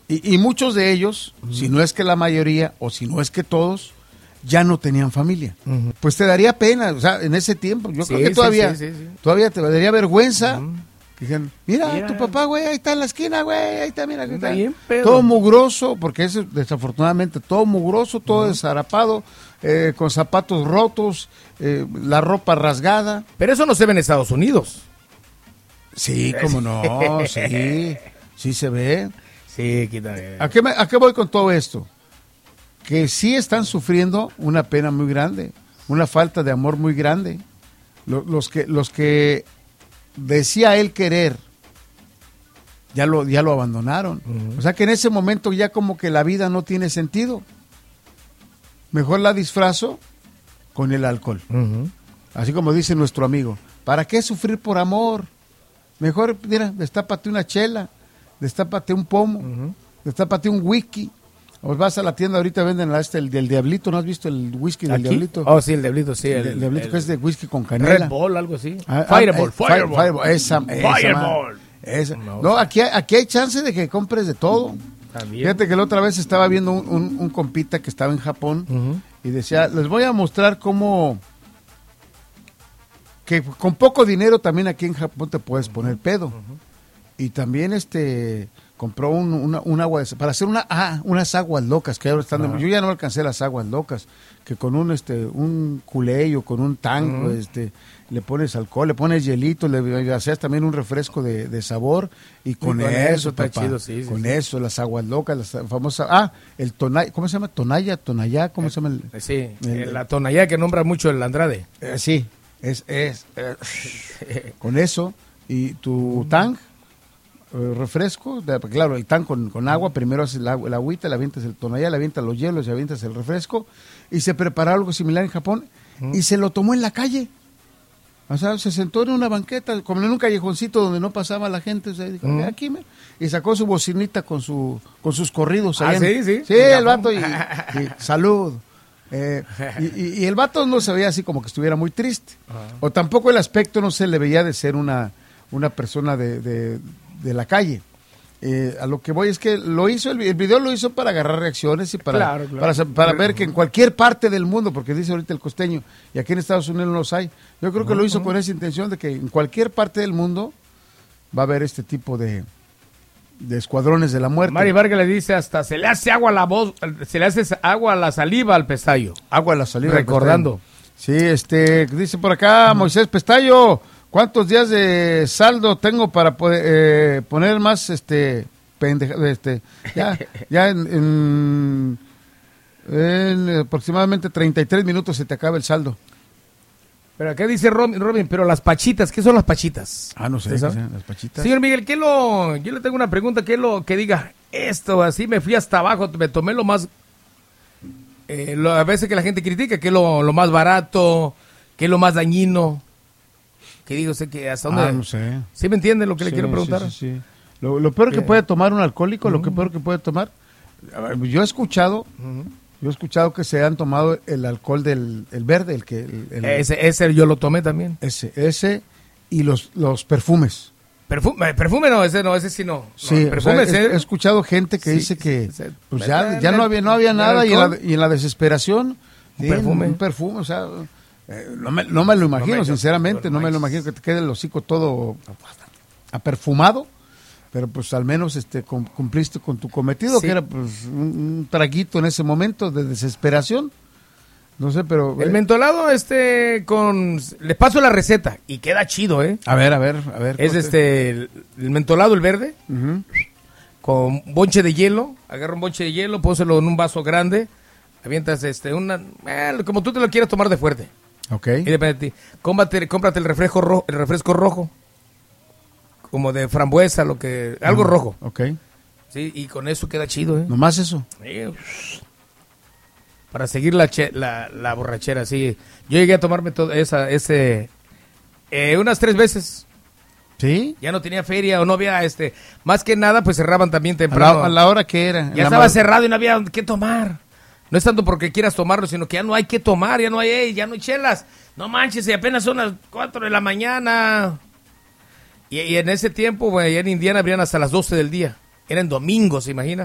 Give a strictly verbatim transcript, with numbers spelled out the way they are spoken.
Y, y muchos de ellos, uh-huh. si no es que la mayoría, o si no es que todos, ya no tenían familia. Uh-huh. Pues te daría pena, o sea, en ese tiempo, yo sí, creo que todavía, sí, sí, sí, sí. todavía te daría vergüenza. Uh-huh. Dijeron, mira, mira, tu papá, güey, ahí está en la esquina, güey, ahí está, mira, ahí está. Bien, todo mugroso, porque es desafortunadamente todo mugroso, todo uh-huh. desarapado, eh, con zapatos rotos, eh, la ropa rasgada. Pero eso no se ve en Estados Unidos. Sí, cómo no, sí, sí se ve. Sí, quítale. ¿A qué, me, ¿A qué voy con todo esto? Que sí están sufriendo una pena muy grande, una falta de amor muy grande. Los, los que, los que decía él querer, ya lo, ya lo abandonaron. Uh-huh. O sea que en ese momento ya como que la vida no tiene sentido. Mejor la disfrazo con el alcohol. Uh-huh. Así como dice nuestro amigo, ¿para qué sufrir por amor? Mejor, mira, destápate una chela, destápate un pomo, uh-huh. destápate un whisky. O vas a la tienda, ahorita venden la, este, el del Diablito, ¿no has visto el whisky del ¿Aquí? Diablito? Oh, sí, el Diablito, sí. El, el, el Diablito el, que es de whisky con canela. Red Bull, algo así. Ah, Fireball, ah, Fireball. Fireball, esa, Fireball. Esa. No, no, aquí, hay, aquí hay chance de que compres de todo. También. Fíjate que la otra vez estaba viendo un, un, un compita que estaba en Japón uh-huh. y decía, les voy a mostrar cómo que con poco dinero también aquí en Japón te puedes poner pedo. Uh-huh. Y también este compró un, una, un agua de, para hacer una ah, unas aguas locas que ahora están uh-huh. yo ya no alcancé las aguas locas, que con un este un culé o con un tango uh-huh. este le pones alcohol, le pones hielito, le haces también un refresco de, de sabor y con, con eso, papá, chido, sí, sí, con sí. eso, las aguas locas, las famosas, ah, el tonaya, ¿cómo se llama? Tonaya, tonaya, ¿cómo eh, se llama? El, sí, el, la tonaya que nombra mucho el Andrade. Eh, sí, es, es, eh, con eso y tu tang, eh, refresco, de, claro, el tang con, con agua, primero haces el, agua, el agüita, le avientas el tonaya, le avientas los hielos, le avientas el refresco y se prepara algo similar en Japón uh-huh. y se lo tomó en la calle. O sea, se sentó en una banqueta, como en un callejoncito donde no pasaba la gente, o sea, dijo, uh-huh. aquí me... y sacó su bocinita con su con sus corridos. Ah, ¿sí? Sí, sí, el vato, y, y salud. Eh, y, y el vato no se veía así como que estuviera muy triste. Uh-huh. O tampoco el aspecto no se le veía de ser una, una persona de, de, de la calle. Eh, a lo que voy es que lo hizo, el, el video lo hizo para agarrar reacciones y para, claro, claro. para, para ver que en cualquier parte del mundo, porque dice ahorita el costeño, y aquí en Estados Unidos no los hay, yo creo que uh-huh. lo hizo con esa intención de que en cualquier parte del mundo va a haber este tipo de, de escuadrones de la muerte. Mari Vargas le dice hasta se le hace agua a la voz, se le hace agua a la saliva al Pestayo. Agua a la saliva. Recordando. Sí, este, dice por acá uh-huh. Moisés Pestayo, ¿cuántos días de saldo tengo para poder, eh, poner más, este, pendeja, este, ya, ya en, en, en aproximadamente treinta y tres minutos se te acaba el saldo? Pero acá dice Robin, Robin, pero las pachitas, ¿qué son las pachitas? Ah, no sé, ¿qué son las pachitas? Señor Miguel, ¿qué lo, yo le tengo una pregunta, ¿qué lo, que diga, esto, así me fui hasta abajo, me tomé lo más, eh, lo, a veces que la gente critica, ¿qué es lo, lo más barato, qué es lo más dañino? Que digo, sé que hasta dónde... Ah, no sé. ¿Sí me entiende lo que sí, le quiero preguntar? Sí, sí, sí. Lo, lo peor que puede tomar un alcohólico, uh-huh. lo que peor que puede tomar... Yo he escuchado, uh-huh. yo he escuchado que se han tomado el alcohol del el verde, el que... El, el, ese, ese yo lo tomé también. Ese, ese y los, los perfumes. Perfume, perfume no, ese no, ese sí no. Sí, no, perfume, o sea, he, he escuchado gente que sí, dice que sí, pues ya, ya no había, no había nada y en, la, y en la desesperación... Un sí, perfume. Un perfume, o sea... Eh, no, me, no me lo imagino, no me, sinceramente, no, no me lo imagino que te quede el hocico todo aperfumado, pero pues al menos este cumpliste con tu cometido, sí. que era pues un, un traguito en ese momento de desesperación. No sé, pero... El eh. mentolado, este, con... Les paso la receta y queda chido, ¿eh? A ver, a ver, a ver. Es este, el, el mentolado, el verde, uh-huh. con bonche de hielo, agarra un bonche de hielo, póselo en un vaso grande, avientas este, una... Eh, como tú te lo quieras tomar de fuerte. Ok. Y depende de ti. Cómprate, cómprate el refresco rojo, el refresco rojo. Como de frambuesa, lo que... Algo mm, rojo. Ok. Sí, y con eso queda chido, ¿eh? ¿Nomás eso? Sí. Para seguir la, che, la, la borrachera, sí. Yo llegué a tomarme todo esa, ese... Eh, unas tres veces. ¿Sí? Ya no tenía feria o no había, este... Más que nada, pues cerraban también temprano. ¿A la, a la hora que era? Ya estaba cerrado y no había qué tomar. No es tanto porque quieras tomarlo, sino que ya no hay que tomar, ya no hay, hey, ya no hay chelas. No manches, y apenas son las cuatro de la mañana. Y, y en ese tiempo, güey, allá en Indiana abrían hasta las doce del día. Eran domingos, ¿se imagina?